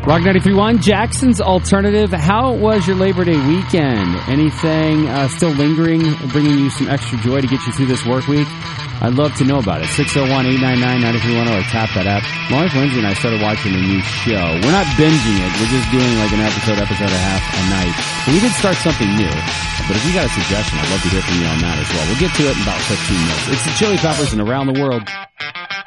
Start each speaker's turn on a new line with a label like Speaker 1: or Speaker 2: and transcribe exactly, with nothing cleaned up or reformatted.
Speaker 1: Rock ninety-three point one, Jackson's Alternative. How was your Labor Day weekend? Anything uh, still lingering, bringing you some extra joy to get you through this work week? I'd love to know about it. six oh one, eight nine nine, nine three one oh or tap that app. My wife Lindsay and I started watching a new show. We're not binging it. We're just doing like an episode, episode and a half a night. But we did start something new. But if you got a suggestion, I'd love to hear from you on that as well. We'll get to it in about fifteen minutes. It's the Chili Peppers and Around the World.